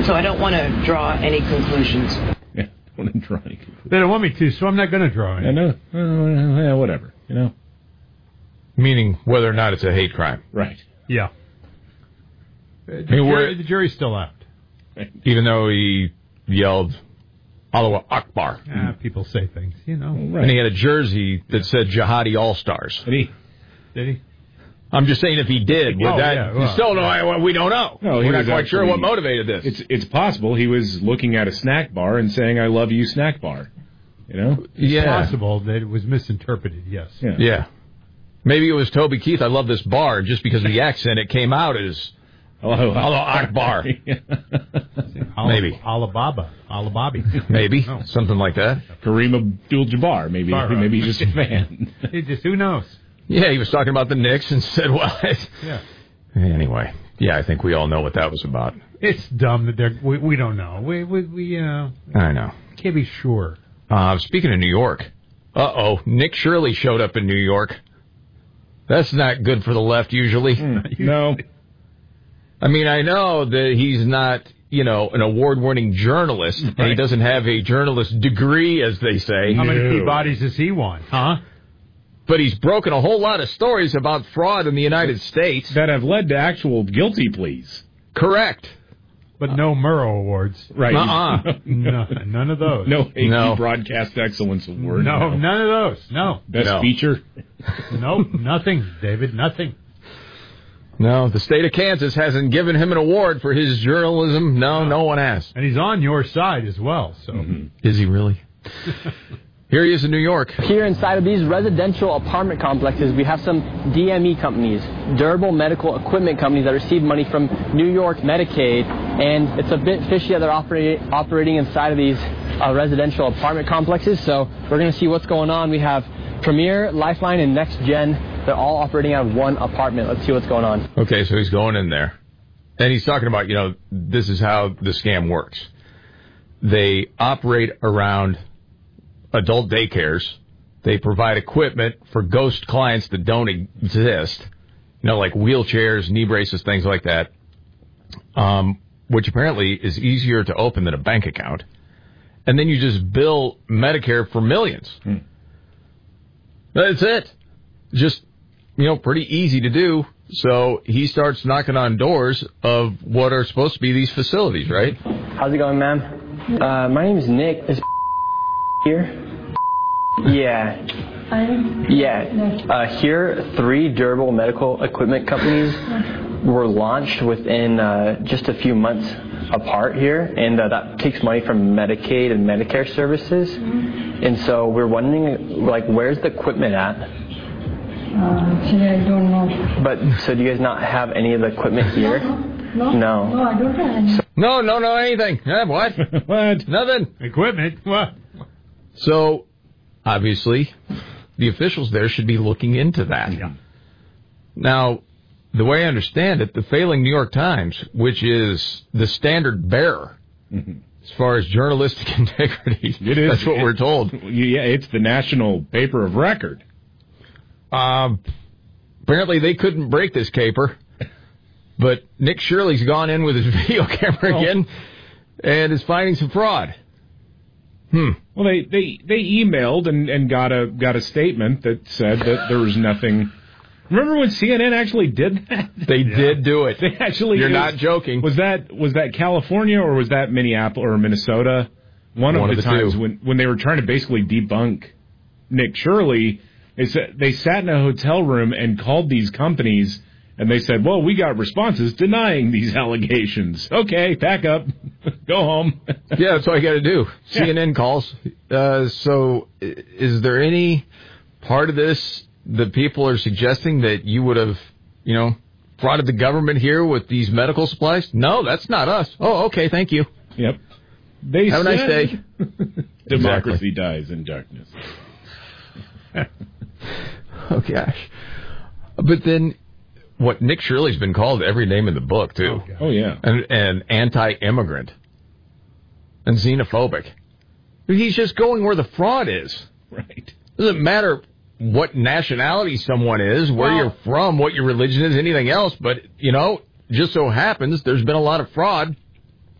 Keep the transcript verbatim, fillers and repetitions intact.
So I don't want to draw any conclusions. Yeah, I don't want to draw any conclusions. They don't want me to, so I'm not going to draw any. I know. Uh, yeah, whatever, you know. Meaning whether or not it's a hate crime. Right. Yeah. The, I mean, jury, the jury's still out. Even though he yelled, Allahu Akbar. Ah, people say things, you know. Right. And he had a jersey that said Jihadi All-Stars. Did he? Did he? I'm just saying if he did, would oh, that, yeah, well, still no, we don't know. No, We're not quite actually, sure what motivated this. It's it's possible he was looking at a snack bar and saying, I love you, snack bar. You know? It's yeah. possible that it was misinterpreted, yes. Yeah. yeah. Maybe it was Toby Keith, I love this bar, just because of the accent, it came out as Hello, Hello Akbar. Maybe. Alibaba. Alibaba. Maybe. No. Something like that. Kareem Abdul-Jabbar. Maybe, Right. maybe he's just a fan. It just, who knows? Yeah, he was talking about the Knicks and said, well, Yeah. anyway. Yeah, I think we all know what that was about. It's dumb that they're, we, we don't know. We, we, we uh, I know. can't be sure. Uh, speaking of New York, uh-oh, Nick Shirley showed up in New York. That's not good for the left, usually. Mm, no. I mean, I know that he's not, you know, an award-winning journalist, right. And he doesn't have a journalist degree, as they say. How many No. Peabodys has he won, huh? But he's broken a whole lot of stories about fraud in the United States. That have led to actual guilty pleas. Correct. But no Murrow Awards. Right. Uh-uh. No, none of those. No A P No. Broadcast Excellence Award. No, no. none of those. No. Best No. feature. Nope, nothing, David, nothing. No, the state of Kansas hasn't given him an award for his journalism. No, no one has. And he's on your side as well, so. Mm-hmm. Is he really? Here he is in New York. Here inside of these residential apartment complexes, we have some D M E companies, durable medical equipment companies that receive money from New York Medicaid, and it's a bit fishy that they're operate, operating inside of these uh, residential apartment complexes, so we're going to see what's going on. We have Premier, Lifeline, and Next Gen. They're all operating out of one apartment. Let's see what's going on. Okay, so he's going in there. And he's talking about, you know, this is how the scam works. They operate around adult daycares. They provide equipment for ghost clients that don't exist, you know, like wheelchairs, knee braces, things like that, um, which apparently is easier to open than a bank account. And then you just bill Medicare for millions. Hmm. That's it. Just, you know, pretty easy to do. So he starts knocking on doors of what are supposed to be these facilities, right? How's it going, ma'am? Uh, my name is Nick. Is here? Yeah. Yeah. Uh, here, three durable medical equipment companies were launched within uh, just a few months apart here, and uh, that takes money from Medicaid and Medicare services. And so we're wondering, like, where's the equipment at? Uh, actually, I don't know. But, so do you guys not have any of the equipment here? No. No, no I don't have any. No, no, no, anything. Eh, what? What? Nothing. Equipment? What? So, obviously, the officials there should be looking into that. Yeah. Now, the way I understand it, the failing New York Times, which is the standard bearer mm-hmm. as far as journalistic integrity, it is. That's what it, we're told. Yeah, it's the national paper of record. Um, apparently they couldn't break this caper, but Nick Shirley's gone in with his video camera oh. again and is finding some fraud. Hmm. Well, they, they, they emailed and, and got a got a statement that said that there was nothing. Remember when C N N actually did that? They yeah. did do it. They actually. You're was, not joking. Was that was that California or was that Minneapolis or Minnesota? One, One of the, of the times two. when when they were trying to basically debunk Nick Shirley, they said they sat in a hotel room and called these companies. And they said, well, we got responses denying these allegations. Okay, pack up. Go home. Yeah, that's all you got to do. Yeah. C N N calls. Uh, so is there any part of this that people are suggesting that you would have, you know, frauded the government here with these medical supplies? No, that's not us. Oh, okay, thank you. Yep. They Have said, a nice day. Democracy dies in darkness. Oh, gosh. But then... What Nick Shirley's been called every name in the book, too. Oh, oh yeah. And, and anti-immigrant. And xenophobic. He's just going where the fraud is. Right. Doesn't matter what nationality someone is, where well, you're from, what your religion is, anything else. But, you know, just so happens there's been a lot of fraud